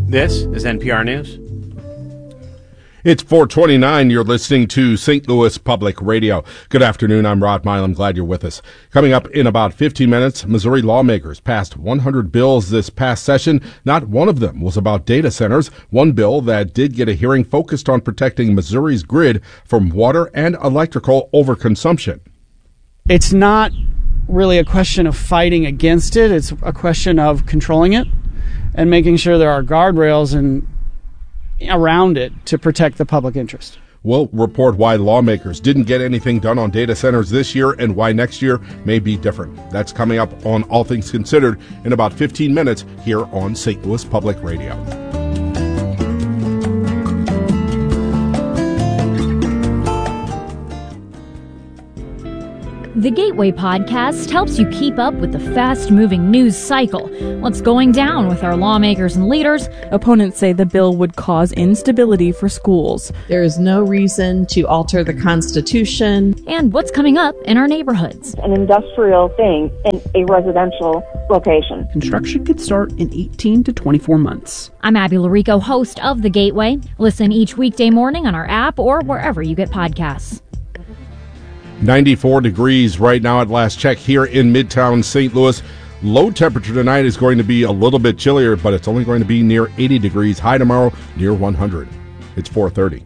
This is NPR News. It's 4:29. You're listening to St. Louis Public Radio. Good afternoon. I'm Rod Milam. Glad you're with us. Coming up in about 15 minutes, Missouri lawmakers passed 100 bills this past session. Not one of them was about data centers. One bill that did get a hearing focused on protecting Missouri's grid from water and electrical overconsumption. It's not really a question of fighting against it. It's a question of controlling it and making sure there are guardrails and around it to protect the public interest. We'll report why lawmakers didn't get anything done on data centers this year and why next year may be different. That's coming up on All Things Considered in about 15 minutes here on St. Louis Public Radio. The Gateway Podcast helps you keep up with the fast-moving news cycle. What's going down with our lawmakers and leaders? Opponents say the bill would cause instability for schools. There is no reason to alter the Constitution. And what's coming up in our neighborhoods. An industrial thing in a residential location. Construction could start in 18 to 24 months. I'm Abby Larico, host of The Gateway. Listen each weekday morning on our app or wherever you get podcasts. 94 degrees right now at last check here in Midtown St. Louis. Low temperature tonight is going to be a little bit chillier, but it's only going to be near 80 degrees. High tomorrow near 100. It's 4:30.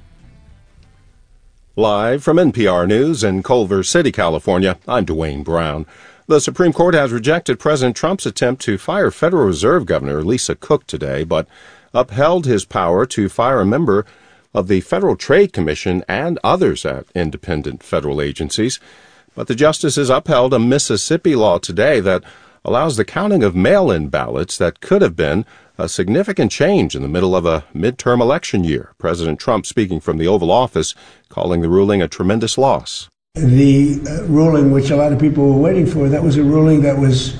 Live from NPR News in Culver City, California, I'm Dwayne Brown. The Supreme Court has rejected President Trump's attempt to fire Federal Reserve Governor Lisa Cook today, but upheld his power to fire a member of the Federal Trade Commission and others at independent federal agencies. But the justices upheld a Mississippi law today that allows the counting of mail-in ballots that could have been a significant change in the middle of a midterm election year. President Trump speaking from the Oval Office, calling the ruling a tremendous loss. The ruling, which a lot of people were waiting for, that was a ruling that was,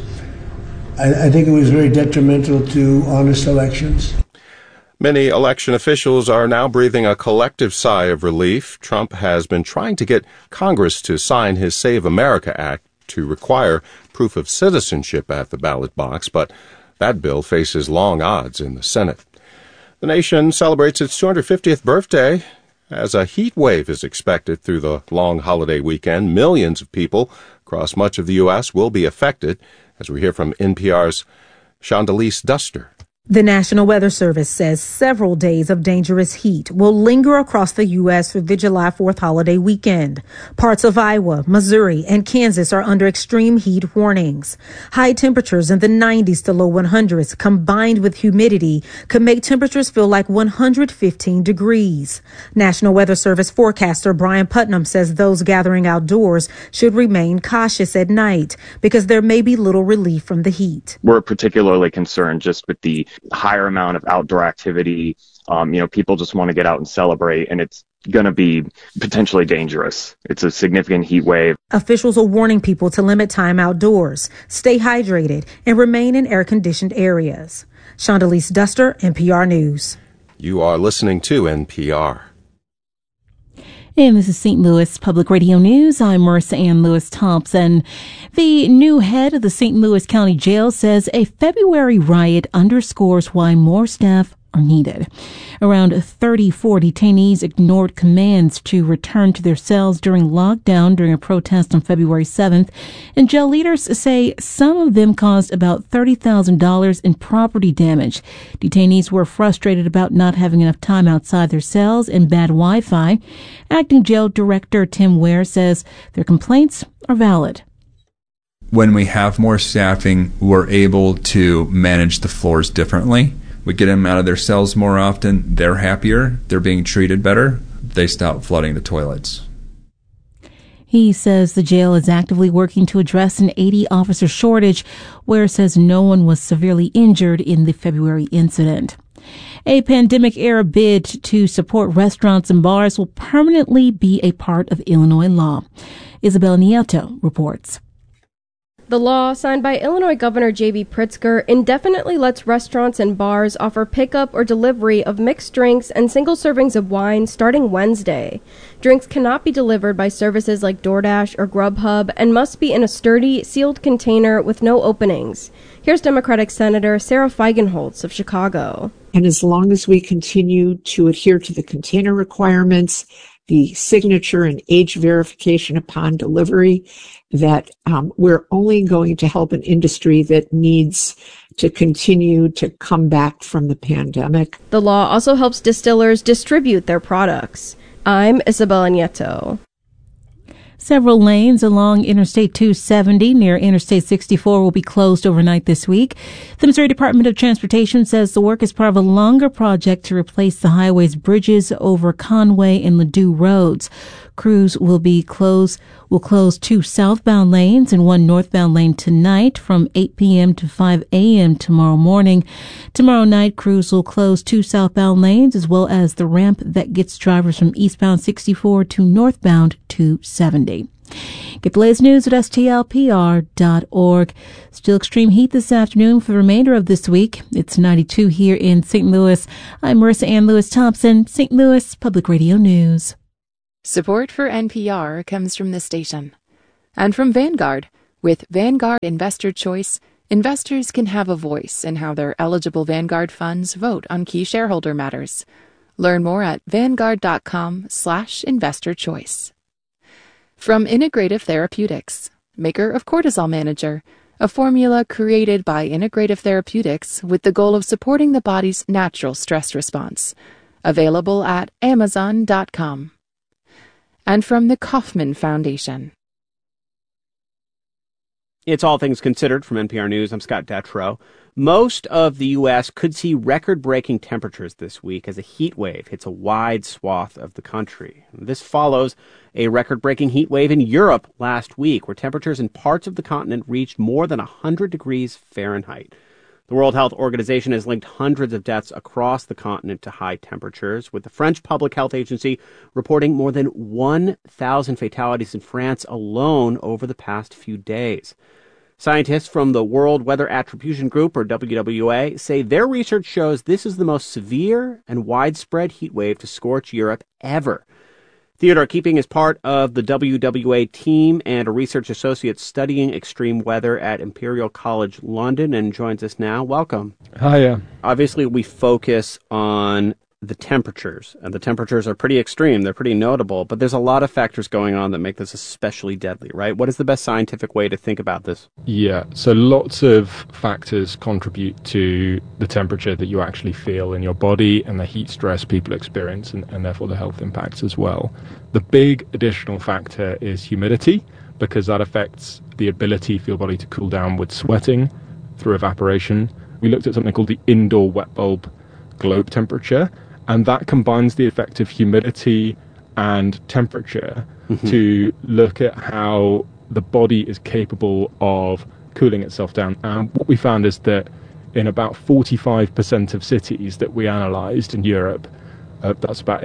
I think it was very detrimental to honest elections. Many election officials are now breathing a collective sigh of relief. Trump has been trying to get Congress to sign his Save America Act to require proof of citizenship at the ballot box, but that bill faces long odds in the Senate. The nation celebrates its 250th birthday as a heat wave is expected through the long holiday weekend. Millions of people across much of the U.S. will be affected, as we hear from NPR's Chandalise Duster. The National Weather Service says several days of dangerous heat will linger across the U.S. through the July 4th holiday weekend. Parts of Iowa, Missouri, and Kansas are under extreme heat warnings. High temperatures in the 90s to low 100s combined with humidity could make temperatures feel like 115 degrees. National Weather Service forecaster Brian Putnam says those gathering outdoors should remain cautious at night because there may be little relief from the heat. We're particularly concerned just with the higher amount of outdoor activity. People just want to get out and celebrate, and it's going to be potentially dangerous. It's a significant heat wave. Officials are warning people to limit time outdoors, stay hydrated, and remain in air-conditioned areas. Chandalise Duster, NPR News. You are listening to NPR. And this is St. Louis Public Radio News. I'm Marissa Ann Lewis-Thompson. The new head of the St. Louis County Jail says a February riot underscores why more staff are needed. Around 34 detainees ignored commands to return to their cells during lockdown during a protest on February 7th, and jail leaders say some of them caused about $30,000 in property damage. Detainees were frustrated about not having enough time outside their cells and bad Wi-Fi. Acting Jail Director Tim Ware says their complaints are valid. When we have more staffing, we're able to manage the floors differently. We get them out of their cells more often. They're happier. They're being treated better. They stop flooding the toilets. He says the jail is actively working to address an 80-officer shortage, Ware says no one was severely injured in the February incident. A pandemic-era bid to support restaurants and bars will permanently be a part of Illinois law. Isabel Nieto reports. The law, signed by Illinois Governor J.B. Pritzker, indefinitely lets restaurants and bars offer pickup or delivery of mixed drinks and single servings of wine starting Wednesday. Drinks cannot be delivered by services like DoorDash or Grubhub and must be in a sturdy, sealed container with no openings. Here's Democratic Senator Sarah Feigenholtz of Chicago. And as long as we continue to adhere to the container requirements, the signature and age verification upon delivery, that we're only going to help an industry that needs to continue to come back from the pandemic. The law also helps distillers distribute their products. I'm Isabella Nieto. Several lanes along Interstate 270 near Interstate 64 will be closed overnight this week. The Missouri Department of Transportation says the work is part of a longer project to replace the highway's bridges over Conway and Ladue roads. Crews will close 2 southbound lanes and 1 northbound lane tonight from 8 p.m. to 5 a.m. tomorrow morning. Tomorrow night, crews will close 2 southbound lanes as well as the ramp that gets drivers from eastbound 64 to northbound 270. Get the latest news at stlpr.org. Still extreme heat this afternoon for the remainder of this week. It's 92 here in St. Louis. I'm Marissa Ann Lewis-Thompson, St. Louis Public Radio News. Support for NPR comes from this station and from Vanguard. With Vanguard Investor Choice, investors can have a voice in how their eligible Vanguard funds vote on key shareholder matters. Learn more at vanguard.com/investorchoice. From Integrative Therapeutics, maker of Cortisol Manager, a formula created by Integrative Therapeutics with the goal of supporting the body's natural stress response. Available at amazon.com. And from the Kauffman Foundation. It's All Things Considered from NPR News. I'm Scott Detrow. Most of the U.S. could see record-breaking temperatures this week as a heat wave hits a wide swath of the country. This follows a record-breaking heat wave in Europe last week, where temperatures in parts of the continent reached more than 100 degrees Fahrenheit. The World Health Organization has linked hundreds of deaths across the continent to high temperatures, with the French Public Health Agency reporting more than 1,000 fatalities in France alone over the past few days. Scientists from the World Weather Attribution Group, or WWA, say their research shows this is the most severe and widespread heat wave to scorch Europe ever. Theodore Keeping is part of the WWA team and a research associate studying extreme weather at Imperial College London and joins us now. Welcome. Hiya. Obviously, we focus on the temperatures, and the temperatures are pretty extreme. They're pretty notable, but there's a lot of factors going on that make this especially deadly, right? What is the best scientific way to think about this? Yeah, so lots of factors contribute to the temperature that you actually feel in your body and the heat stress people experience, and therefore the health impacts as well. The big additional factor is humidity, because that affects the ability for your body to cool down with sweating through evaporation. We looked at something called the indoor wet bulb globe temperature, and that combines the effect of humidity and temperature to look at how the body is capable of cooling itself down. And what we found is that in about 45% of cities that we analysed in Europe, that's about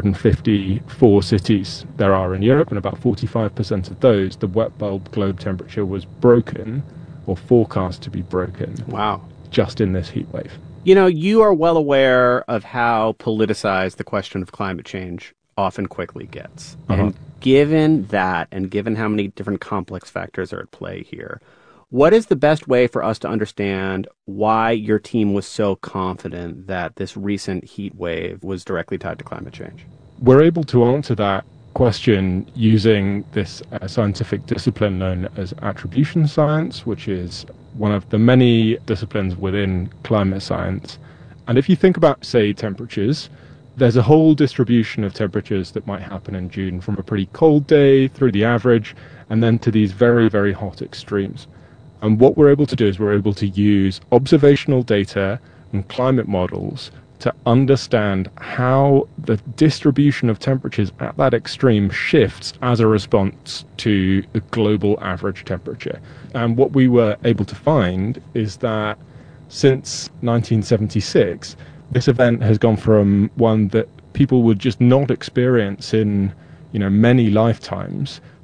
854 cities there are in Europe, and about 45% of those, the wet bulb globe temperature was broken or forecast to be broken. Wow. Just in this heat wave. You know, you are well aware of how politicized the question of climate change often quickly gets. And given that, and given how many different complex factors are at play here, what is the best way for us to understand why your team was so confident that this recent heat wave was directly tied to climate change? We're able to answer that question using this scientific discipline known as attribution science, which is one of the many disciplines within climate science. And if you think about, say, temperatures, there's a whole distribution of temperatures that might happen in June, from a pretty cold day through the average, and then to these very, very hot extremes. And what we're able to do is we're able to use observational data and climate models to understand how the distribution of temperatures at that extreme shifts as a response to the global average temperature. And what we were able to find is that since 1976, this event has gone from one that people would just not experience in, many lifetimes,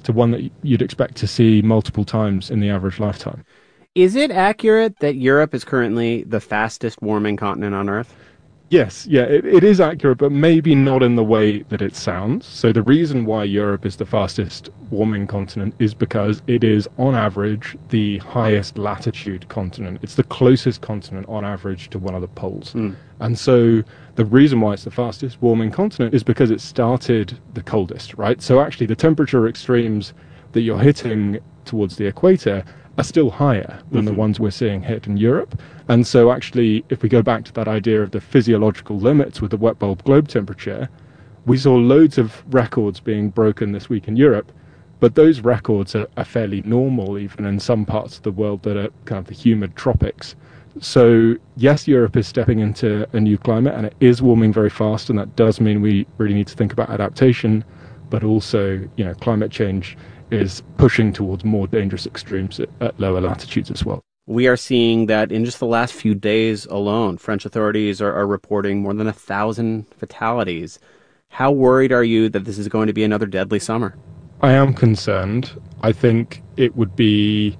to one that you'd expect to see multiple times in the average lifetime. Is it accurate that Europe is currently the fastest warming continent on Earth? Yes, it is accurate, but maybe not in the way that it sounds. So the reason why Europe is the fastest warming continent is because it is, on average, the highest latitude continent. It's the closest continent, on average, to one of the poles. And so the reason why it's the fastest warming continent is because it started the coldest, right? So actually the temperature extremes that you're hitting towards the equator are still higher than the ones we're seeing hit in Europe. And so actually, if we go back to that idea of the physiological limits with the wet bulb globe temperature, we saw loads of records being broken this week in Europe, but those records are fairly normal even in some parts of the world that are kind of the humid tropics. So yes, Europe is stepping into a new climate and it is warming very fast, and that does mean we really need to think about adaptation, but also, climate change is pushing towards more dangerous extremes at lower latitudes as well. We are seeing that in just the last few days alone, French authorities are reporting more than 1,000 fatalities. How worried are you that this is going to be another deadly summer? I am concerned. I think it would be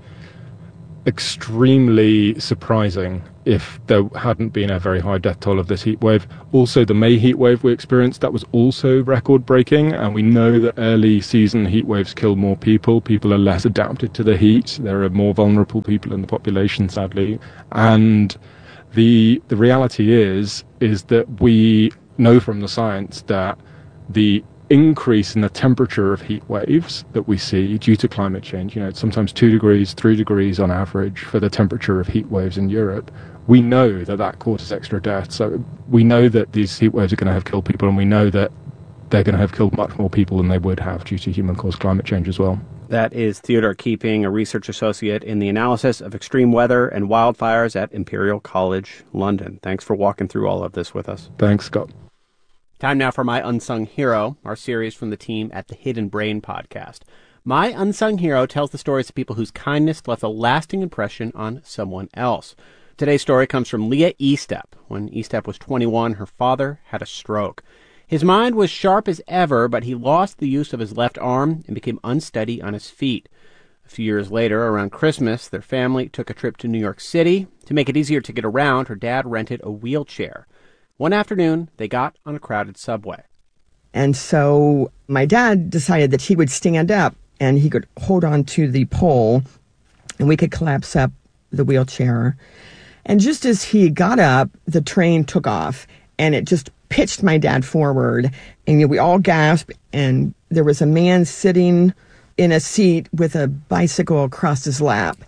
extremely surprising if there hadn't been a very high death toll of this heat wave. Also, the May heat wave we experienced, that was also record-breaking, and we know that early season heat waves kill more people. People are less adapted to the heat. There are more vulnerable people in the population, sadly. And the reality is that we know from the science that the increase in the temperature of heat waves that we see due to climate change, it's sometimes 2 degrees, 3 degrees on average for the temperature of heat waves in Europe. We know that causes extra death. So we know that these heat waves are going to have killed people, and we know that they're going to have killed much more people than they would have due to human-caused climate change as well. That is Theodore Keeping, a research associate in the analysis of extreme weather and wildfires at Imperial College London. Thanks for walking through all of this with us. Thanks, Scott. Time now for My Unsung Hero, our series from the team at the Hidden Brain podcast. My Unsung Hero tells the stories of people whose kindness left a lasting impression on someone else. Today's story comes from Leah Estep. When Estep was 21, her father had a stroke. His mind was sharp as ever, but he lost the use of his left arm and became unsteady on his feet. A few years later, around Christmas, their family took a trip to New York City. To make it easier to get around, her dad rented a wheelchair. One afternoon, they got on a crowded subway. And so my dad decided that he would stand up and he could hold on to the pole and we could collapse up the wheelchair. And just as he got up, the train took off and it just pitched my dad forward. And we all gasped, and there was a man sitting in a seat with a bicycle across his lap.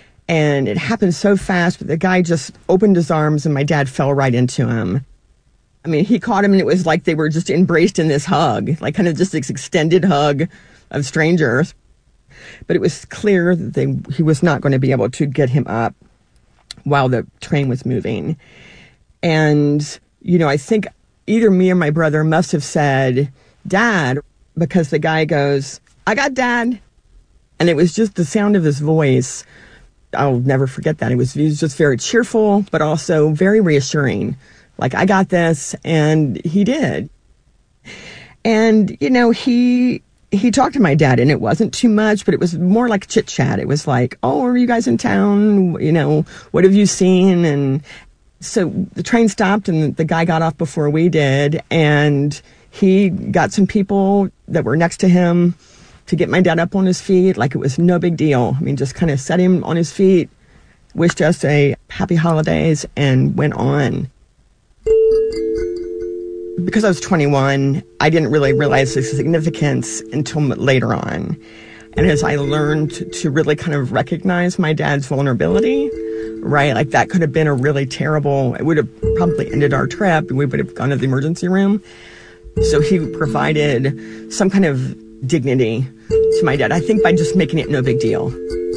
And it happened so fast, but the guy just opened his arms and my dad fell right into him. I mean, he caught him and it was like they were just embraced in this hug, like kind of just this extended hug of strangers. But it was clear that he was not going to be able to get him up while the train was moving. And, I think either me or my brother must have said, "Dad," because the guy goes, "I got Dad." And it was just the sound of his voice. I'll never forget that. He was just very cheerful, but also very reassuring. Like, I got this, and he did. And, he talked to my dad, and it wasn't too much, but it was more like chit chat. It was like, "Oh, are you guys in town? What have you seen?" And so the train stopped, and the guy got off before we did, and he got some people that were next to him to get my dad up on his feet like it was no big deal. I mean, just kind of set him on his feet, wished us a happy holidays, and went on. Because I was 21, I didn't really realize the significance until later on. And as I learned to really kind of recognize my dad's vulnerability, right? Like that could have been a really terrible, it would have probably ended our trip. We would have gone to the emergency room. So he provided some kind of dignity to my dad, I think by just making it no big deal.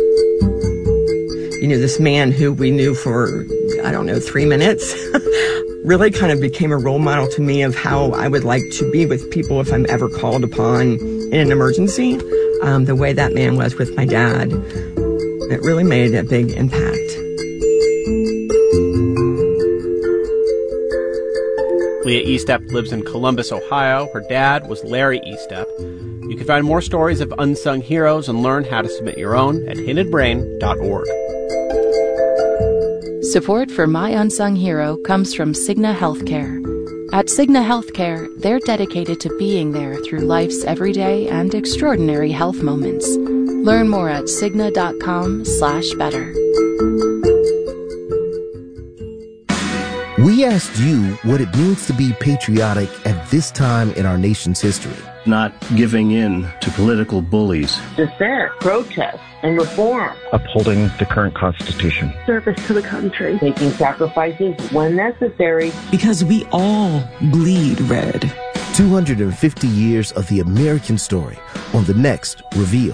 This man who we knew for, 3 minutes, really kind of became a role model to me of how I would like to be with people if I'm ever called upon in an emergency. The way that man was with my dad, it really made a big impact. Leah Estep lives in Columbus, Ohio. Her dad was Larry Estep. You can find more stories of unsung heroes and learn how to submit your own at hiddenbrain.org. Support for My Unsung Hero comes from Cigna Healthcare. At Cigna Healthcare, they're dedicated to being there through life's everyday and extraordinary health moments. Learn more at Cigna.com/better. We asked you what it means to be patriotic at this time in our nation's history. Not giving in to political bullies. Dissent, protest, and reform. Upholding the current Constitution. Service to the country. Making sacrifices when necessary. Because we all bleed red. 250 years of the American story on the next Reveal.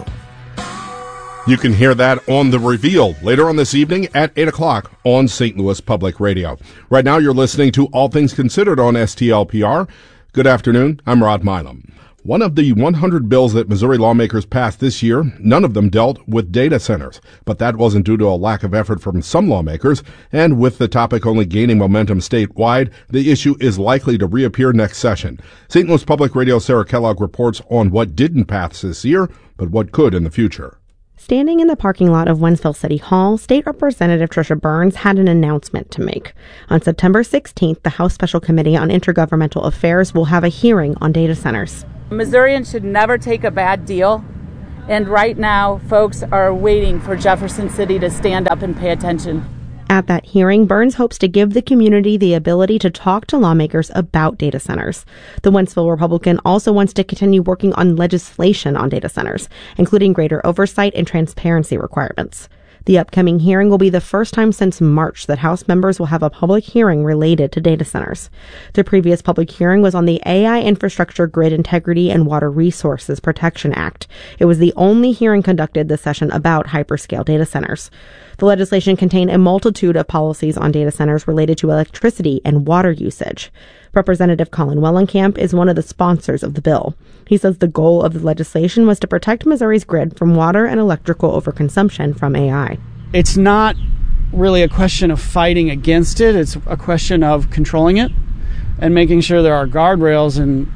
You can hear that on The Reveal later on this evening at 8 o'clock on St. Louis Public Radio. Right now you're listening to All Things Considered on STLPR. Good afternoon. I'm Rod Milam. One of the 100 bills that Missouri lawmakers passed this year, none of them dealt with data centers. But that wasn't due to a lack of effort from some lawmakers. And with the topic only gaining momentum statewide, the issue is likely to reappear next session. St. Louis Public Radio Sarah Kellogg reports on what didn't pass this year, but what could in the future. Standing in the parking lot of Wentzville City Hall, State Representative Tricia Burns had an announcement to make. On September 16th, the House Special Committee on Intergovernmental Affairs will have a hearing on data centers. Missourians should never take a bad deal, and right now, folks are waiting for Jefferson City to stand up and pay attention. At that hearing, Burns hopes to give the community the ability to talk to lawmakers about data centers. The Wentzville Republican also wants to continue working on legislation on data centers, including greater oversight and transparency requirements. The upcoming hearing will be the first time since March that House members will have a public hearing related to data centers. The previous public hearing was on the AI Infrastructure Grid Integrity and Water Resources Protection Act. It was the only hearing conducted this session about hyperscale data centers. The legislation contained a multitude of policies on data centers related to electricity and water usage. Representative Colin Wellenkamp is one of the sponsors of the bill. He says the goal of the legislation was to protect Missouri's grid from water and electrical overconsumption from AI. It's not really a question of fighting against it. It's a question of controlling it and making sure there are guardrails and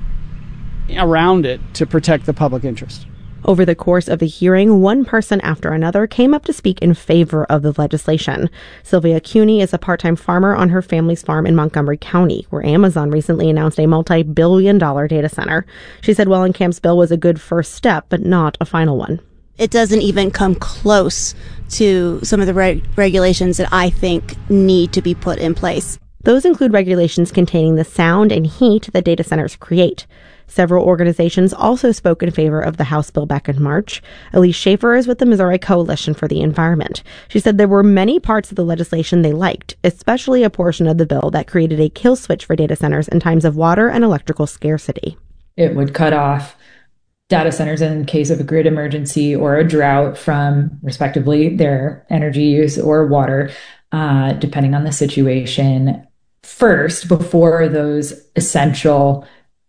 around it to protect the public interest. Over the course of the hearing, one person after another came up to speak in favor of the legislation. Sylvia Cuny is a part-time farmer on her family's farm in Montgomery County, where Amazon recently announced a multi-billion-dollar data center. She said Wellenkamp's bill was a good first step, but not a final one. It doesn't even come close to some of the regulations that I think need to be put in place. Those include regulations containing the sound and heat that data centers create. Several organizations also spoke in favor of the House bill back in March. Elise Schaefer is with the Missouri Coalition for the Environment. She said there were many parts of the legislation they liked, especially a portion of the bill that created a kill switch for data centers in times of water and electrical scarcity. It would cut off data centers in case of a grid emergency or a drought from, respectively, their energy use or water, depending on the situation, first before those essential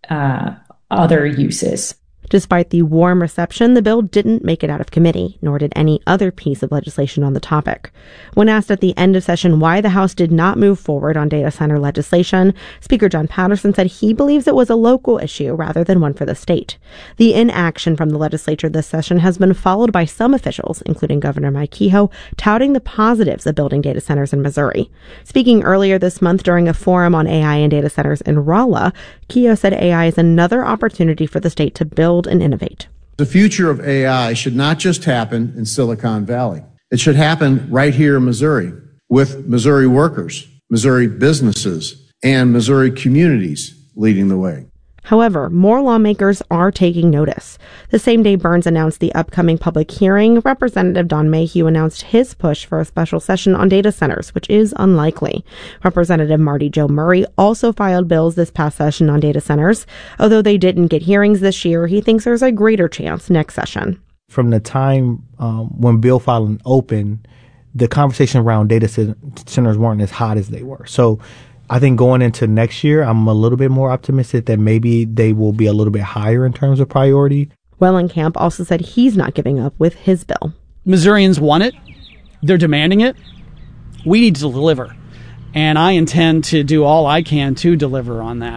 other uses. Despite the warm reception, the bill didn't make it out of committee, nor did any other piece of legislation on the topic. When asked at the end of session why the House did not move forward on data center legislation, Speaker John Patterson said he believes it was a local issue rather than one for the state. The inaction from the legislature this session has been followed by some officials, including Governor Mike Kehoe, touting the positives of building data centers in Missouri. Speaking earlier this month during a forum on AI and data centers in Rolla, Kehoe said AI is another opportunity for the state to build and innovate. The future of AI should not just happen in Silicon Valley. It should happen right here in Missouri with Missouri workers, Missouri businesses, and Missouri communities leading the way. However, more lawmakers are taking notice. The same day Burns announced the upcoming public hearing, Representative Don Mayhew announced his push for a special session on data centers, which is unlikely. Representative Marty Jo Murray also filed bills this past session on data centers. Although they didn't get hearings this year, he thinks there's a greater chance next session. From the time when bill filing opened, the conversation around data centers weren't as hot as they were. So I think going into next year, I'm a little bit more optimistic that maybe they will be a little bit higher in terms of priority. Wellenkamp also said he's not giving up with his bill. Missourians want it. They're demanding it. We need to deliver. And I intend to do all I can to deliver on that.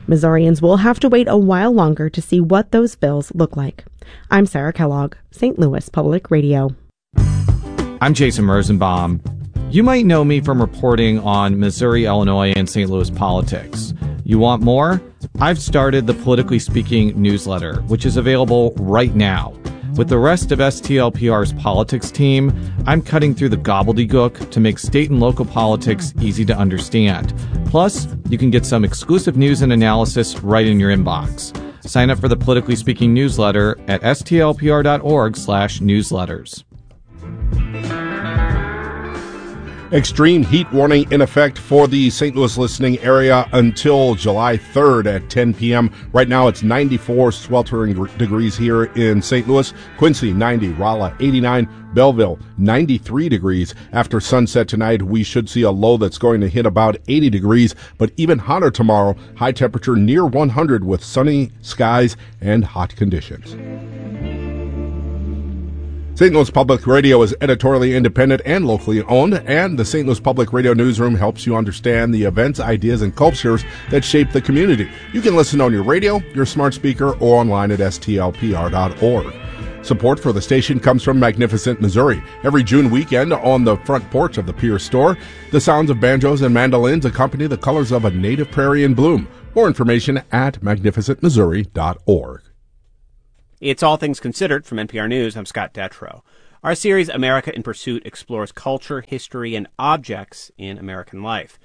Missourians will have to wait a while longer to see what those bills look like. I'm Sarah Kellogg, St. Louis Public Radio. I'm Jason Rosenbaum. You might know me from reporting on Missouri, Illinois, and St. Louis politics. You want more? I've started the Politically Speaking newsletter, which is available right now. With the rest of STLPR's politics team, I'm cutting through the gobbledygook to make state and local politics easy to understand. Plus, you can get some exclusive news and analysis right in your inbox. Sign up for the Politically Speaking newsletter at stlpr.org/newsletters. Extreme heat warning in effect for the St. Louis listening area until July 3rd at 10 p.m. Right now it's 94 sweltering degrees here in St. Louis. Quincy 90, Rolla 89, Belleville 93 degrees. After sunset tonight, we should see a low that's going to hit about 80 degrees, but even hotter tomorrow. High temperature near 100 with sunny skies and hot conditions. St. Louis Public Radio is editorially independent and locally owned, and the St. Louis Public Radio Newsroom helps you understand the events, ideas, and cultures that shape the community. You can listen on your radio, your smart speaker, or online at stlpr.org. Support for the station comes from Magnificent Missouri. Every June weekend on the front porch of the Pierce store, the sounds of banjos and mandolins accompany the colors of a native prairie in bloom. More information at magnificentmissouri.org. It's All Things Considered from NPR News. I'm Scott Detrow. Our series, America in Pursuit, explores culture, history, and objects in American life.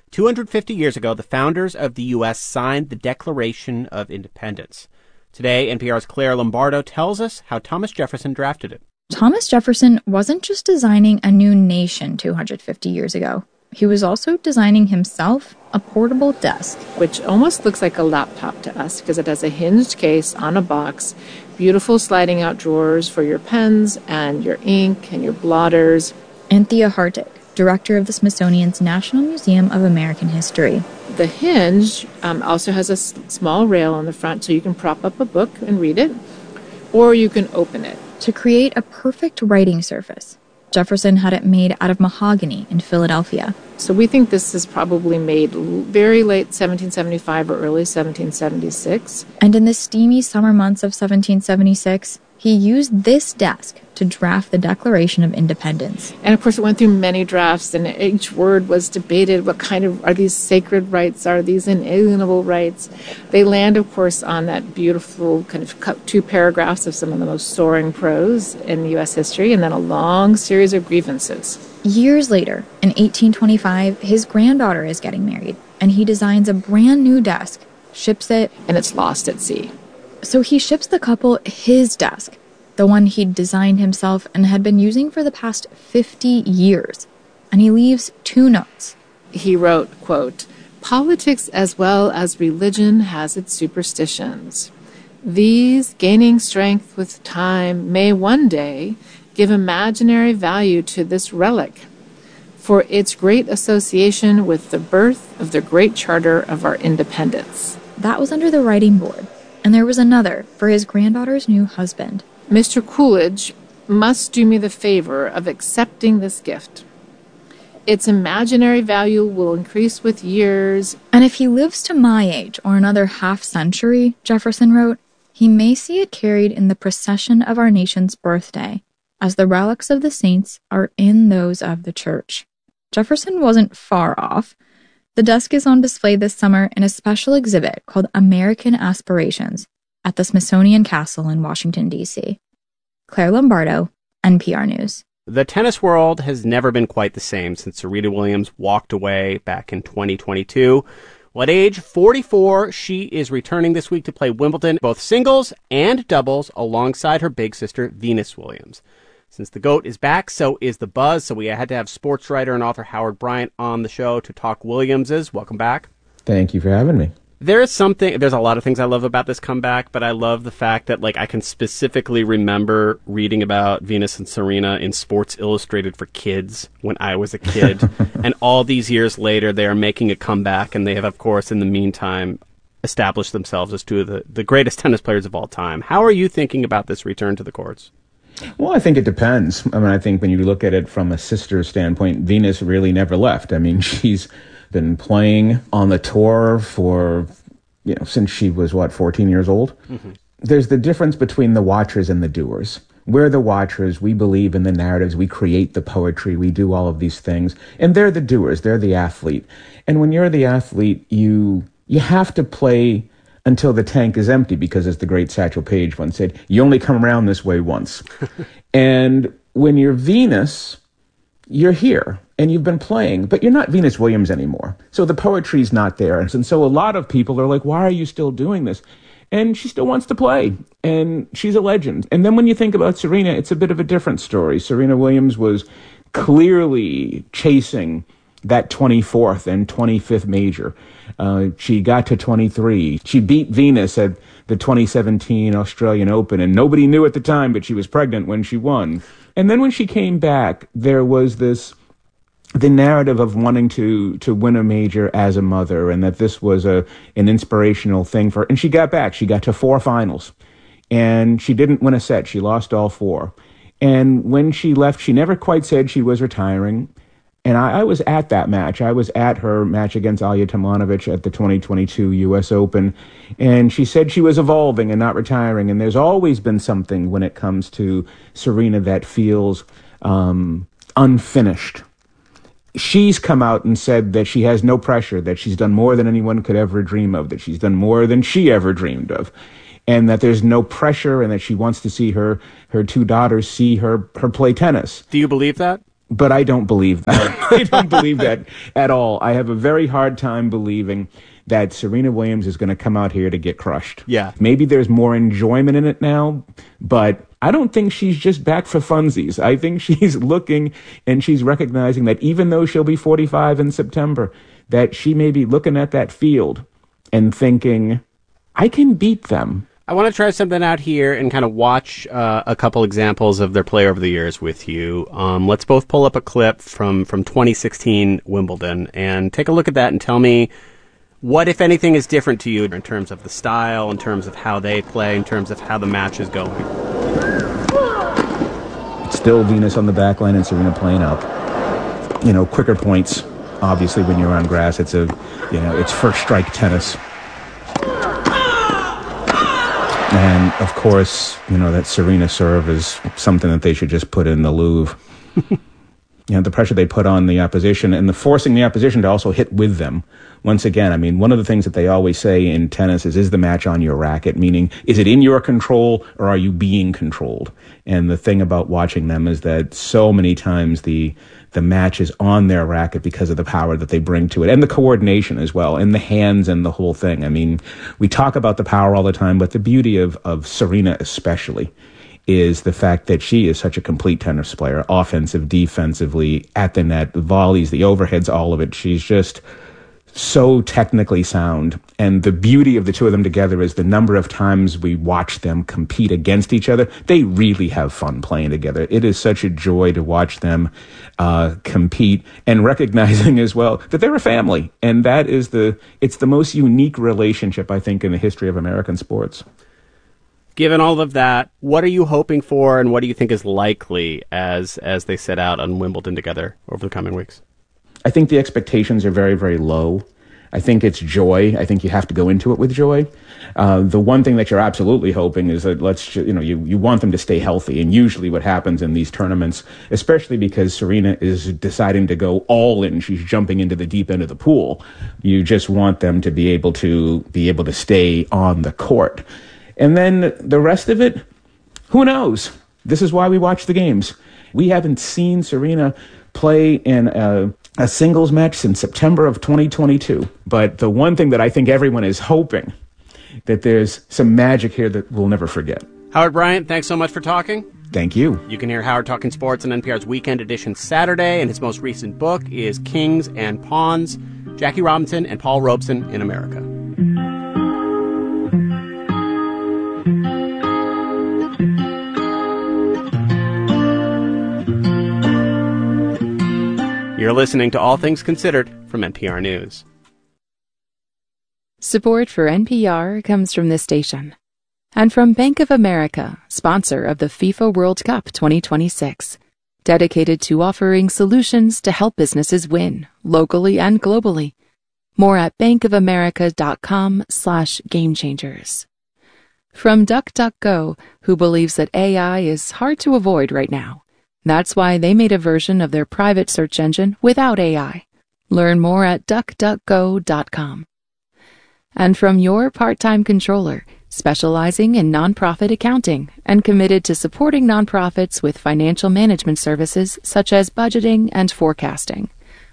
250 years ago, the founders of the U.S. signed the Declaration of Independence. Today, NPR's Claire Lombardo tells us how Thomas Jefferson drafted it. Thomas Jefferson wasn't just designing a new nation 250 years ago. He was also designing himself a portable desk, which almost looks like a laptop to us because it has a hinged case on a box, beautiful sliding out drawers for your pens and your ink and your blotters. Anthea Hartig, director of the Smithsonian's National Museum of American History. The hinge also has a small rail on the front so you can prop up a book and read it, or you can open it. To create a perfect writing surface, Jefferson had it made out of mahogany in Philadelphia. So we think this is probably made very late 1775 or early 1776. And in the steamy summer months of 1776, he used this desk to draft the Declaration of Independence. And of course it went through many drafts, and each word was debated. What kind of, are these sacred rights? Are these inalienable rights? They land, of course, on that beautiful kind of 2 paragraphs of some of the most soaring prose in U.S. history, and then a long series of grievances. Years later, in 1825, his granddaughter is getting married, and he designs a brand new desk, ships it, and it's lost at sea. So he ships the couple his desk, the one he'd designed himself and had been using for the past 50 years. And he leaves 2 notes. He wrote, quote, "Politics as well as religion has its superstitions. These, gaining strength with time, may one day give imaginary value to this relic for its great association with the birth of the great charter of our independence." That was under the writing board. And there was another for his granddaughter's new husband. "Mr. Coolidge must do me the favor of accepting this gift. Its imaginary value will increase with years. And if he lives to my age or another half-century," Jefferson wrote, "he may see it carried in the procession of our nation's birthday, as the relics of the saints are in those of the church." Jefferson wasn't far off. The desk is on display this summer in a special exhibit called American Aspirations at the Smithsonian Castle in Washington, D.C. Claire Lombardo, NPR News. The tennis world has never been quite the same since Serena Williams walked away back in 2022. Well, at age 44, she is returning this week to play Wimbledon, both singles and doubles, alongside her big sister, Venus Williams. Since the GOAT is back, so is the buzz. So we had to have sports writer and author Howard Bryant on the show to talk Williamses. Welcome back. Thank you for having me. There's a lot of things I love about this comeback, but I love the fact that, I can specifically remember reading about Venus and Serena in Sports Illustrated for kids when I was a kid. And all these years later, they are making a comeback, and they have, of course, in the meantime, established themselves as 2 of the greatest tennis players of all time. How are you thinking about this return to the courts? Well, I think it depends. I think when you look at it from a sister standpoint, Venus really never left. She's been playing on the tour for since she was, 14 years old. Mm-hmm. There's the difference between the watchers and the doers. We're the watchers. We believe in the narratives. We create the poetry. We do all of these things. And they're the doers. They're the athlete. And when you're the athlete, you have to play until the tank is empty, because as the great Satchel Paige once said, you only come around this way once. And when you're Venus, you're here and you've been playing, but you're not Venus Williams anymore. So the poetry's not there. And so a lot of people are like, why are you still doing this? And she still wants to play, and she's a legend. And then when you think about Serena, it's a bit of a different story. Serena Williams was clearly chasing that 24th and 25th major. She got to 23. She beat Venus at the 2017 Australian Open, and nobody knew at the time, but she was pregnant when she won. And then when she came back, there was the narrative of wanting to win a major as a mother, and that this was an inspirational thing for her. And she got back. She got to 4 finals, and she didn't win a set. She lost all 4. And when she left, she never quite said she was retiring. And I was at that match. I was at her match against Alya Tomljanovic at the 2022 U.S. Open. And she said she was evolving and not retiring. And there's always been something when it comes to Serena that feels unfinished. She's come out and said that she has no pressure, that she's done more than anyone could ever dream of, that she's done more than she ever dreamed of, and that there's no pressure, and that she wants to see her 2 daughters see her play tennis. Do you believe that? But I don't believe that. I don't believe that at all. I have a very hard time believing that Serena Williams is going to come out here to get crushed. Yeah. Maybe there's more enjoyment in it now, but I don't think she's just back for funsies. I think she's looking and she's recognizing that even though she'll be 45 in September, that she may be looking at that field and thinking, I can beat them. I want to try something out here and kind of watch a couple examples of their play over the years with you. Let's both pull up a clip from 2016 Wimbledon and take a look at that and tell me what, if anything, is different to you in terms of the style, in terms of how they play, in terms of how the match is going. It's still Venus on the back line and Serena playing up. Quicker points. Obviously, when you're on grass, it's it's first strike tennis. And, of course, that Serena serve is something that they should just put in the Louvre. The pressure they put on the opposition and the forcing the opposition to also hit with them. Once again, one of the things that they always say in tennis is the match on your racket? Meaning, is it in your control or are you being controlled? And the thing about watching them is that so many times the match is on their racket because of the power that they bring to it and the coordination as well and the hands and the whole thing. We talk about the power all the time, but the beauty of Serena especially is the fact that she is such a complete tennis player, offensive, defensively, at the net, the volleys, the overheads, all of it. She's just so technically sound. And the beauty of the two of them together is the number of times we watch them compete against each other. They really have fun playing together. It is such a joy to watch them compete, and recognizing as well that they're a family. And that is it's the most unique relationship, I think, in the history of American sports. Given all of that, what are you hoping for and what do you think is likely as they set out on Wimbledon together over the coming weeks? I think the expectations are very, very low. I think it's joy. I think you have to go into it with joy. The one thing that you're absolutely hoping is that you want them to stay healthy. And usually what happens in these tournaments, especially because Serena is deciding to go all in, she's jumping into the deep end of the pool. You just want them to be able to stay on the court. And then the rest of it, who knows? This is why we watch the games. We haven't seen Serena play in a singles match since September of 2022. But the one thing that I think everyone is hoping, that there's some magic here that we'll never forget. Howard Bryant, thanks so much for talking. Thank you. You can hear Howard talking sports on NPR's Weekend Edition Saturday, and his most recent book is Kings and Pawns, Jackie Robinson and Paul Robeson in America. You're listening to All Things Considered from NPR News. Support for NPR comes from this station and from Bank of America, sponsor of the FIFA World Cup 2026, dedicated to offering solutions to help businesses win locally and globally. More at bankofamerica.com/gamechangers. From DuckDuckGo, who believes that AI is hard to avoid right now. That's why they made a version of their private search engine without AI. Learn more at duckduckgo.com. And from your part-time controller, specializing in nonprofit accounting and committed to supporting nonprofits with financial management services such as budgeting and forecasting.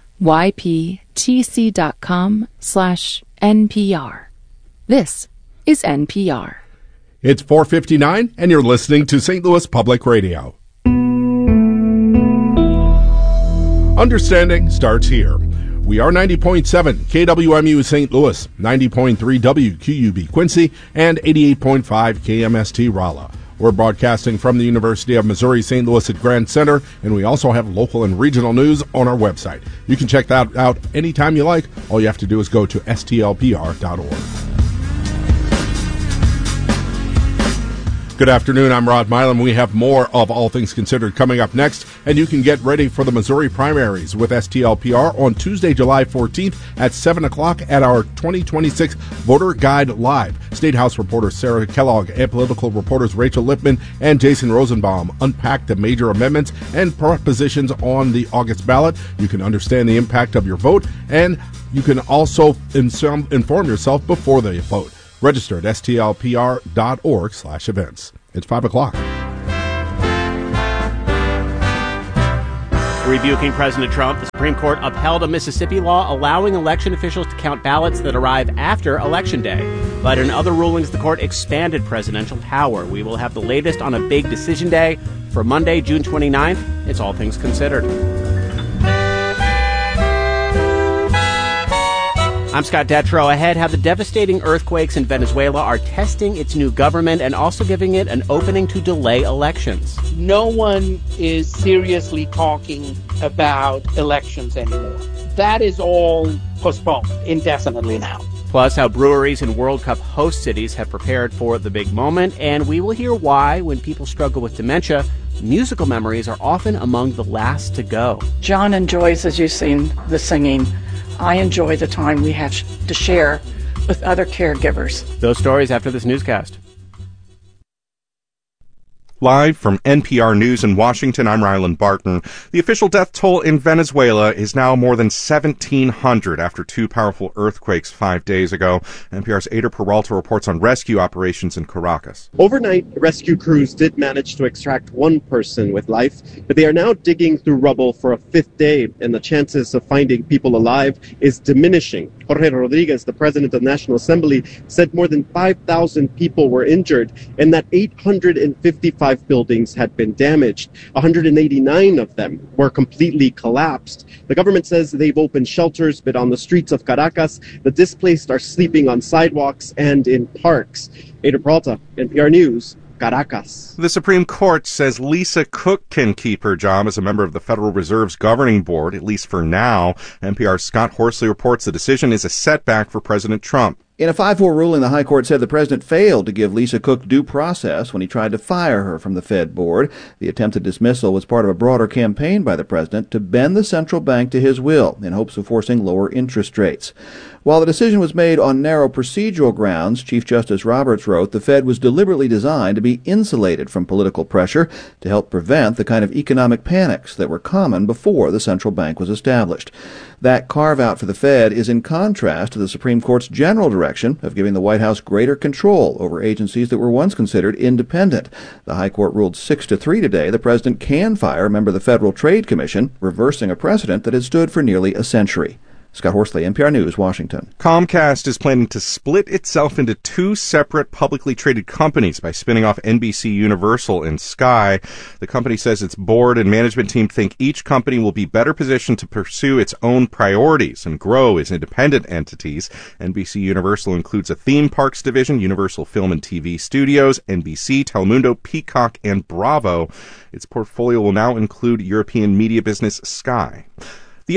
yptc.com/NPR. This is NPR. It's 4:59, and you're listening to St. Louis Public Radio. Understanding starts here. We are 90.7 KWMU St. Louis, 90.3 WQUB Quincy, and 88.5 KMST Rolla. We're broadcasting from the University of Missouri St. Louis at Grand Center, and we also have local and regional news on our website. You can check that out anytime you like. All you have to do is go to stlpr.org. Good afternoon, I'm Rod Milam. We have more of All Things Considered coming up next, and you can get ready for the Missouri primaries with STLPR on Tuesday, July 14th at 7 o'clock at our 2026 Voter Guide Live. State House reporter Sarah Kellogg and political reporters Rachel Lippman and Jason Rosenbaum unpack the major amendments and propositions on the August ballot. You can understand the impact of your vote, and you can also inform yourself before the vote. Register at stlpr.org/events. It's 5 o'clock. Rebuking President Trump, the Supreme Court upheld a Mississippi law allowing election officials to count ballots that arrive after Election Day. But in other rulings, the court expanded presidential power. We will have the latest on a big decision day for Monday, June 29th. It's All Things Considered. I'm Scott Detrow. Ahead, how the devastating earthquakes in Venezuela are testing its new government and also giving it an opening to delay elections. No one is seriously talking about elections anymore. That is all postponed indefinitely now. Plus, how breweries in World Cup host cities have prepared for the big moment, and we will hear why, when people struggle with dementia, musical memories are often among the last to go. John enjoys, as you've seen, the singing. I enjoy the time we have to share with other caregivers. Those stories after this newscast. Live from NPR News in Washington, I'm Ryland Barton. The official death toll in Venezuela is now more than 1,700 after two powerful earthquakes 5 days ago. NPR's Ada Peralta reports on rescue operations in Caracas. Overnight, rescue crews did manage to extract one person with life, but they are now digging through rubble for a fifth day, and the chances of finding people alive is diminishing. Jorge Rodriguez, the president of the National Assembly, said more than 5,000 people were injured and that 855 buildings had been damaged. 189 of them were completely collapsed. The government says they've opened shelters, but on the streets of Caracas, the displaced are sleeping on sidewalks and in parks. Ada Peralta, NPR News, Caracas. The Supreme Court says Lisa Cook can keep her job as a member of the Federal Reserve's governing board, at least for now. NPR's Scott Horsley reports the decision is a setback for President Trump. In a 5-4 ruling, the High Court said the president failed to give Lisa Cook due process when he tried to fire her from the Fed board. The attempted dismissal was part of a broader campaign by the president to bend the central bank to his will in hopes of forcing lower interest rates. While the decision was made on narrow procedural grounds, Chief Justice Roberts wrote the Fed was deliberately designed to be insulated from political pressure to help prevent the kind of economic panics that were common before the central bank was established. That carve-out for the Fed is in contrast to the Supreme Court's general direction of giving the White House greater control over agencies that were once considered independent. The High Court ruled 6-3 today the president can fire a member of the Federal Trade Commission, reversing a precedent that had stood for nearly a century. Scott Horsley, NPR News, Washington. Comcast is planning to split itself into two separate publicly traded companies by spinning off NBC Universal and Sky. The company says its board and management team think each company will be better positioned to pursue its own priorities and grow as independent entities. NBC Universal includes a theme parks division, Universal Film and TV Studios, NBC, Telemundo, Peacock, and Bravo. Its portfolio will now include European media business Sky. The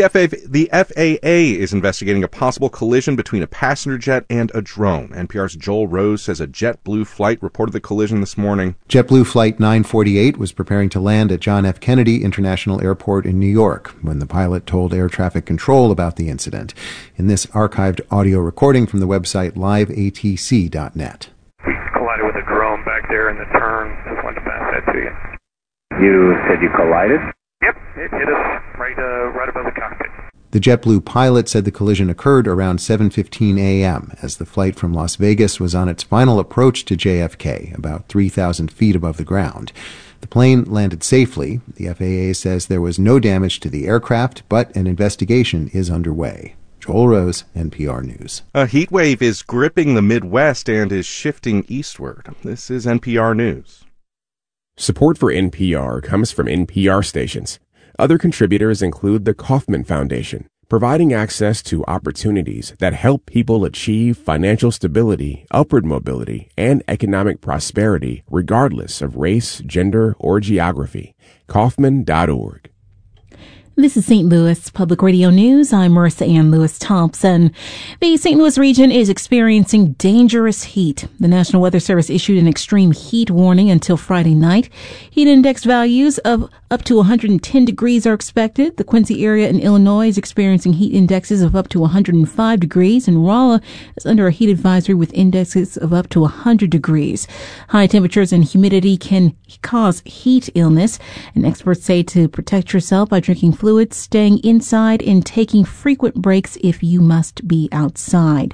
FAA is investigating a possible collision between a passenger jet and a drone. NPR's Joel Rose says a JetBlue flight reported the collision this morning. JetBlue Flight 948 was preparing to land at John F. Kennedy International Airport in New York when the pilot told air traffic control about the incident. In this archived audio recording from the website liveatc.net. We collided with a drone back there in the turn. Just wanted to pass that to you. You said you collided? Yep, it hit us right above the cockpit. The JetBlue pilot said the collision occurred around 7:15 a.m. as the flight from Las Vegas was on its final approach to JFK, about 3,000 feet above the ground. The plane landed safely. The FAA says there was no damage to the aircraft, but an investigation is underway. Joel Rose, NPR News. A heat wave is gripping the Midwest and is shifting eastward. This is NPR News. Support for NPR comes from NPR stations. Other contributors include the Kauffman Foundation, providing access to opportunities that help people achieve financial stability, upward mobility, and economic prosperity regardless of race, gender, or geography. Kauffman.org. This is St. Louis Public Radio News. I'm Marissa Ann Lewis-Thompson. The St. Louis region is experiencing dangerous heat. The National Weather Service issued an extreme heat warning until Friday night. Heat index values of up to 110 degrees are expected. The Quincy area in Illinois is experiencing heat indexes of up to 105 degrees, and Rolla is under a heat advisory with indexes of up to 100 degrees. High temperatures and humidity can cause heat illness, and experts say to protect yourself by drinking fluids, staying inside, and taking frequent breaks if you must be outside.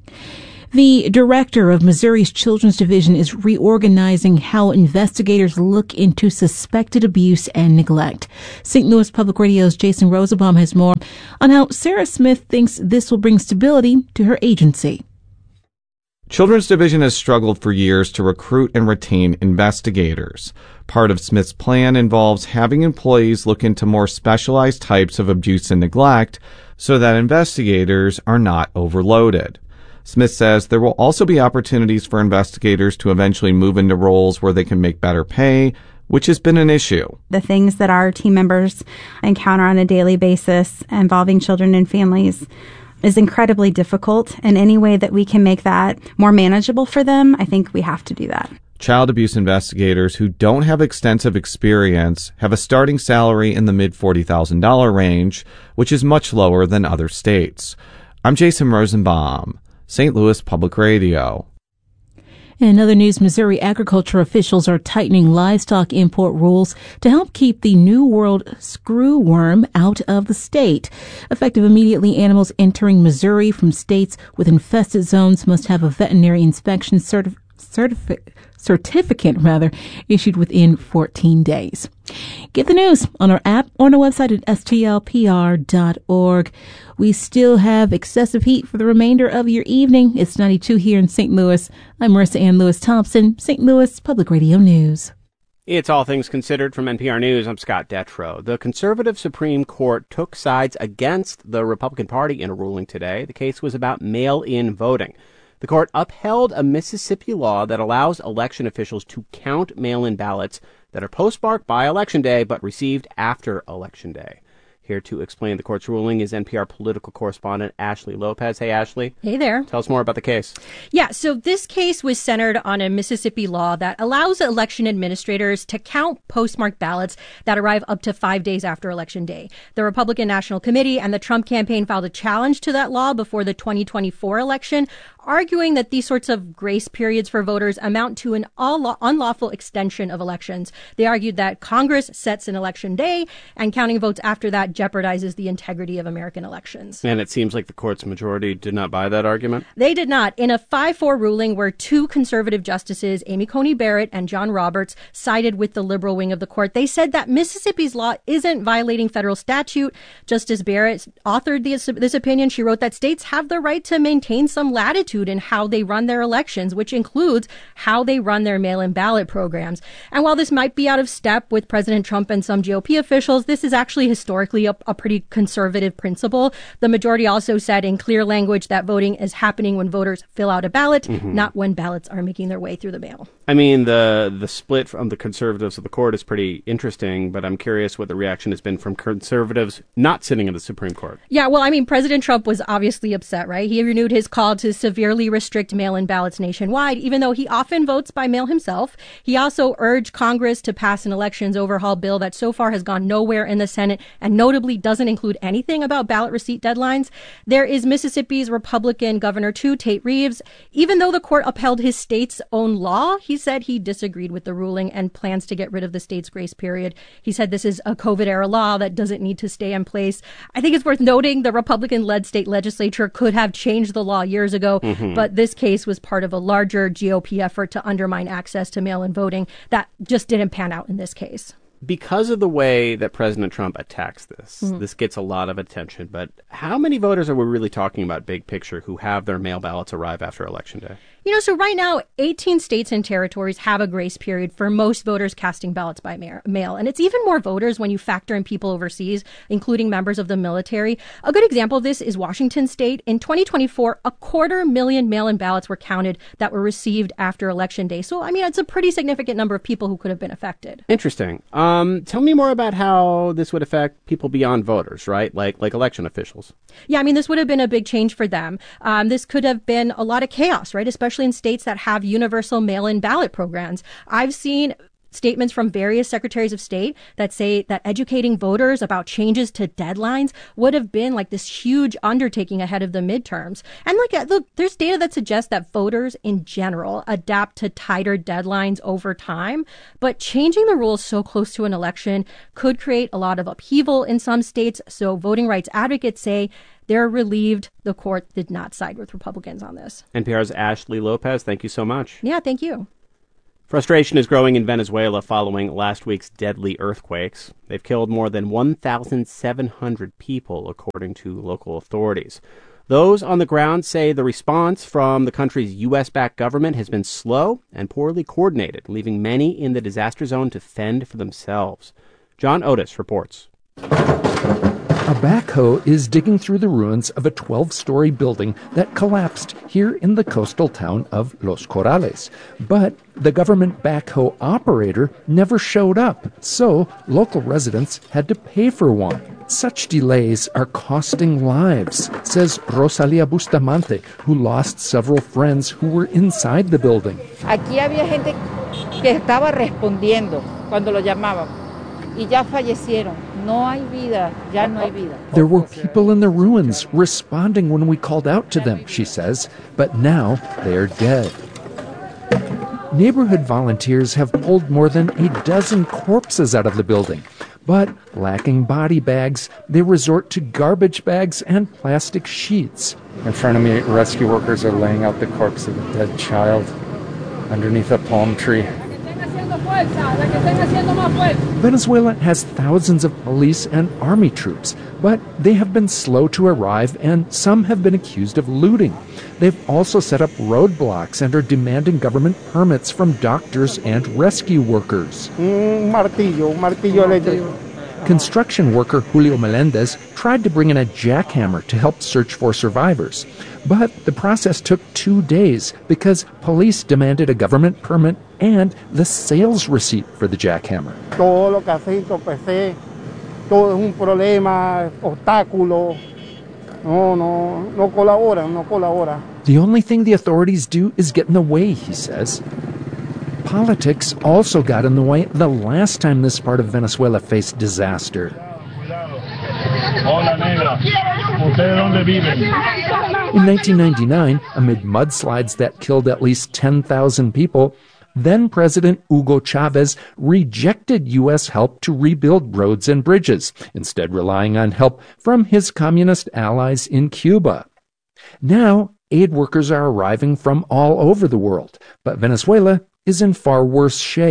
The director of Missouri's Children's Division is reorganizing how investigators look into suspected abuse and neglect. St. Louis Public Radio's Jason Rosenbaum has more on how Sarah Smith thinks this will bring stability to her agency. Children's Division has struggled for years to recruit and retain investigators. Part of Smith's plan involves having employees look into more specialized types of abuse and neglect so that investigators are not overloaded. Smith says there will also be opportunities for investigators to eventually move into roles where they can make better pay, which has been an issue. The things that our team members encounter on a daily basis involving children and families is incredibly difficult, and any way that we can make that more manageable for them, I think we have to do that. Child abuse investigators who don't have extensive experience have a starting salary in the mid-$40,000 range, which is much lower than other states. I'm Jason Rosenbaum, St. Louis Public Radio. In other news, Missouri agriculture officials are tightening livestock import rules to help keep the New World screwworm out of the state. Effective immediately, animals entering Missouri from states with infested zones must have a veterinary inspection certificate issued within 14 days. Get the news on our app or on our website at stlpr.org. We still have excessive heat for the remainder of your evening. It's 92 here in St. Louis. I'm Marissa Ann Lewis-Thompson, St. Louis Public Radio News. It's All Things Considered from NPR News. I'm Scott Detrow. The conservative Supreme Court took sides against the Republican Party in a ruling today. The case was about mail-in voting. The court upheld a Mississippi law that allows election officials to count mail-in ballots that are postmarked by Election Day but received after Election Day. Here to explain the court's ruling is NPR political correspondent Ashley Lopez. Hey, Ashley. Hey there. Tell us more about the case. Yeah, so this case was centered on a Mississippi law that allows election administrators to count postmarked ballots that arrive up to 5 days after Election Day. The Republican National Committee and the Trump campaign filed a challenge to that law before the 2024 election, arguing that these sorts of grace periods for voters amount to an unlawful extension of elections. They argued that Congress sets an election day and counting votes after that jeopardizes the integrity of American elections. And it seems like the court's majority did not buy that argument. They did not. In a 5-4 ruling where two conservative justices, Amy Coney Barrett and John Roberts, sided with the liberal wing of the court, they said that Mississippi's law isn't violating federal statute. Justice Barrett authored this opinion. She wrote that states have the right to maintain some latitude in how they run their elections, which includes how they run their mail-in ballot programs. And while this might be out of step with President Trump and some GOP officials, this is actually historically likely a pretty conservative principle. The majority also said in clear language that voting is happening when voters fill out a ballot, not when ballots are making their way through the mail. I mean, the split from the conservatives of the court is pretty interesting, but I'm curious what the reaction has been from conservatives not sitting in the Supreme Court. Yeah, well, I mean, President Trump was obviously upset, right? He renewed his call to severely restrict mail-in ballots nationwide, even though he often votes by mail himself. He also urged Congress to pass an elections overhaul bill that so far has gone nowhere in the Senate and notably doesn't include anything about ballot receipt deadlines. There is Mississippi's Republican governor, too, Tate Reeves. Even though the court upheld his state's own law, he said he disagreed with the ruling and plans to get rid of the state's grace period. He said this is a COVID-era law that doesn't need to stay in place. I think it's worth noting the Republican-led state legislature could have changed the law years ago, but this case was part of a larger GOP effort to undermine access to mail-in voting that just didn't pan out in this case. Because of the way that President Trump attacks this, this gets a lot of attention. But how many voters are we really talking about, big picture, who have their mail ballots arrive after Election Day? You know, so right now, 18 states and territories have a grace period for most voters casting ballots by mail. And it's even more voters when you factor in people overseas, including members of the military. A good example of this is Washington State. In 2024, 250,000 mail-in ballots were counted that were received after Election Day. So, I mean, it's a pretty significant number of people who could have been affected. Interesting. Tell me more about how this would affect people beyond voters, right? Like election officials. Yeah, I mean, this would have been a big change for them. This could have been a lot of chaos, right? Especially in states that have universal mail-in ballot programs. I've seen statements from various secretaries of state that say that educating voters about changes to deadlines would have been like this huge undertaking ahead of the midterms. And look, there's data that suggests that voters in general adapt to tighter deadlines over time, but changing the rules so close to an election could create a lot of upheaval in some states. So voting rights advocates say they're relieved the court did not side with Republicans on this. NPR's Ashley Lopez, thank you so much. Yeah, thank you. Frustration is growing in Venezuela following last week's deadly earthquakes. They've killed more than 1,700 people, according to local authorities. Those on the ground say the response from the country's U.S.-backed government has been slow and poorly coordinated, leaving many in the disaster zone to fend for themselves. John Otis reports. A backhoe is digging through the ruins of a 12-story building that collapsed here in the coastal town of Los Corrales. But the government backhoe operator never showed up, so local residents had to pay for one. Such delays are costing lives, says Rosalia Bustamante, who lost several friends who were inside the building. Aquí había gente que estaba respondiendo cuando lo llamaban y ya fallecieron. No hay vida, ya no hay vida. There were people in the ruins responding when we called out to them, she says, but now they're dead. Neighborhood volunteers have pulled more than a dozen corpses out of the building. But lacking body bags, they resort to garbage bags and plastic sheets. In front of me, rescue workers are laying out the corpse of a dead child underneath a palm tree. Venezuela has thousands of police and army troops, but they have been slow to arrive and some have been accused of looting. They've also set up roadblocks and are demanding government permits from doctors and rescue workers. Construction worker Julio Melendez tried to bring in a jackhammer to help search for survivors. But the process took 2 days because police demanded a government permit and the sales receipt for the jackhammer. Todo lo que hace tropecé, todo es un problema, obstáculo. No colabora. The only thing the authorities do is get in the way, he says. Politics also got in the way the last time this part of Venezuela faced disaster. In 1999, amid mudslides that killed at least 10,000 people, then-President Hugo Chavez rejected U.S. help to rebuild roads and bridges, instead relying on help from his communist allies in Cuba. Now, aid workers are arriving from all over the world, but Venezuela is in far worse shape.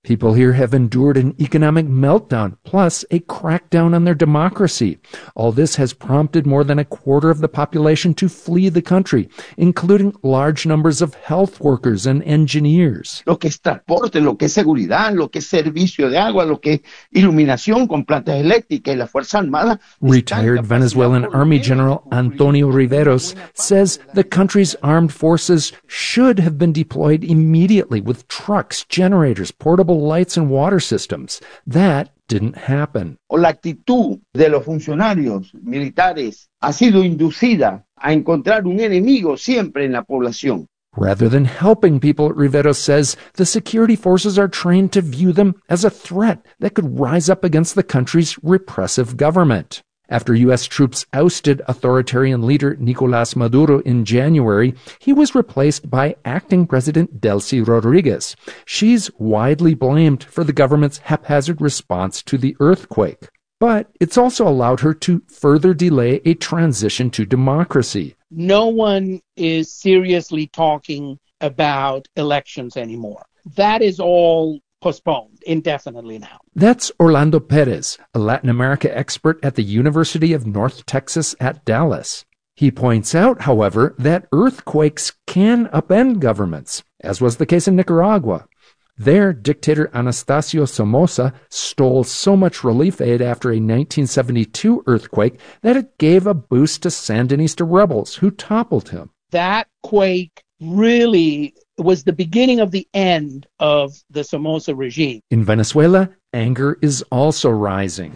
People here have endured an economic meltdown, plus a crackdown on their democracy. All this has prompted more than a quarter of the population to flee the country, including large numbers of health workers and engineers. Lo que es transporte, lo que es seguridad, lo que es servicio de agua, lo que es iluminación con plantas eléctricas y la Fuerza Armada. Retired Venezuelan Army General Antonio Riveros says the country's armed forces should have been deployed immediately with trucks, generators, portable lights and water systems. That didn't happen. La actitud de los funcionarios militares ha sido inducida a encontrar un enemigo siempre en la población. Rather than helping people, Riveros says, the security forces are trained to view them as a threat that could rise up against the country's repressive government. After U.S. troops ousted authoritarian leader Nicolás Maduro in January, he was replaced by acting President Delcy Rodriguez. She's widely blamed for the government's haphazard response to the earthquake. But it's also allowed her to further delay a transition to democracy. No one is seriously talking about elections anymore. That is all postponed indefinitely now. That's Orlando Perez, a Latin America expert at the University of North Texas at Dallas. He points out, however, that earthquakes can upend governments, as was the case in Nicaragua. There, dictator Anastasio Somoza stole so much relief aid after a 1972 earthquake that it gave a boost to Sandinista rebels who toppled him. That quake really was the beginning of the end of the Somoza regime. In Venezuela, anger is also rising.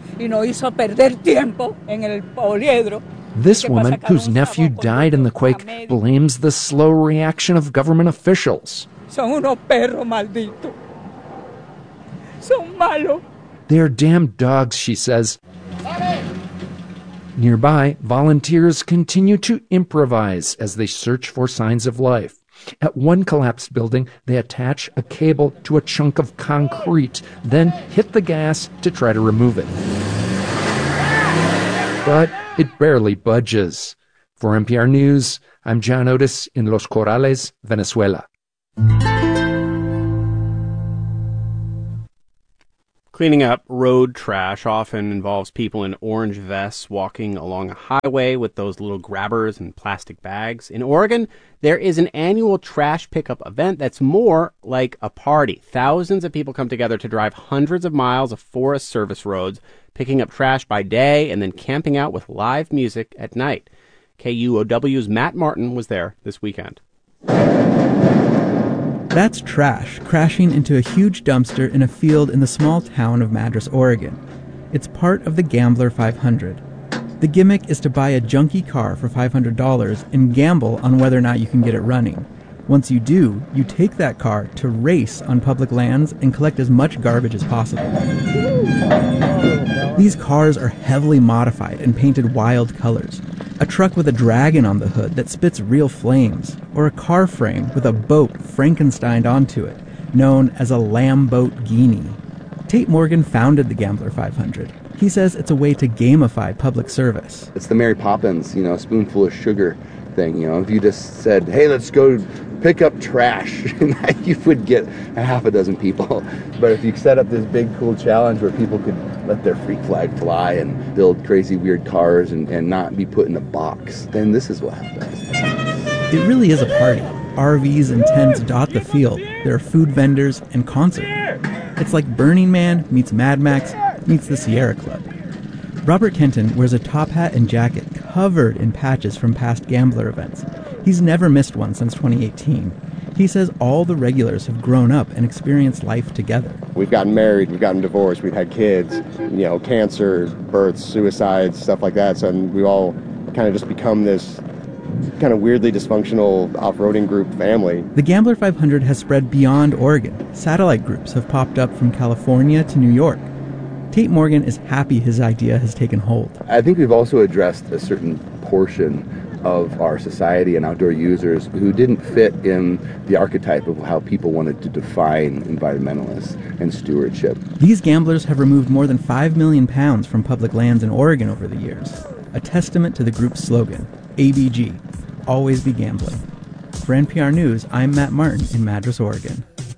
This woman, whose nephew died in the quake, blames the slow reaction of government officials. Son unos perros malditos. Son malos. They're damn dogs, she says. Nearby, volunteers continue to improvise as they search for signs of life. At one collapsed building, they attach a cable to a chunk of concrete, then hit the gas to try to remove it. But it barely budges. For NPR News, I'm John Otis in Los Corrales, Venezuela. Cleaning up road trash often involves people in orange vests walking along a highway with those little grabbers and plastic bags. In Oregon, there is an annual trash pickup event that's more like a party. Thousands of people come together to drive hundreds of miles of Forest Service roads, picking up trash by day and then camping out with live music at night. KUOW's Matt Martin was there this weekend. That's trash crashing into a huge dumpster in a field in the small town of Madras, Oregon. It's part of the Gambler 500. The gimmick is to buy a junky car for $500 and gamble on whether or not you can get it running. Once you do, you take that car to race on public lands and collect as much garbage as possible. These cars are heavily modified and painted wild colors. A truck with a dragon on the hood that spits real flames, or a car frame with a boat Frankensteined onto it, known as a Lamborghini. Tate Morgan founded the Gambler 500. He says it's a way to gamify public service. It's the Mary Poppins, spoonful of sugar thing. If you just said, hey, let's go pick up trash, you would get a half a dozen people. But if you set up this big, cool challenge where people could let their freak flag fly and build crazy, weird cars and not be put in a box, then this is what happens. It really is a party. RVs and tents dot the field. There are food vendors and concert. It's like Burning Man meets Mad Max meets the Sierra Club. Robert Kenton wears a top hat and jacket covered in patches from past Gambler events. He's never missed one since 2018. He says all the regulars have grown up and experienced life together. We've gotten married, we've gotten divorced, we've had kids, cancer, births, suicides, stuff like that. So we all kind of just become this kind of weirdly dysfunctional off-roading group family. The Gambler 500 has spread beyond Oregon. Satellite groups have popped up from California to New York. Tate Morgan is happy his idea has taken hold. I think we've also addressed a certain portion of our society and outdoor users who didn't fit in the archetype of how people wanted to define environmentalists and stewardship. These gamblers have removed more than 5 million pounds from public lands in Oregon over the years, a testament to the group's slogan, ABG, Always Be Gambling. For NPR News, I'm Matt Martin in Madras, Oregon.